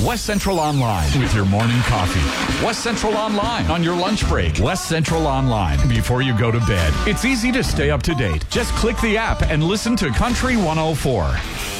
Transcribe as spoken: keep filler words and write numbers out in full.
West Central Online with your morning coffee. West Central Online on your lunch break. West Central Online before you go to bed. It's easy to stay up to date. Just click the app and listen to Country one oh four.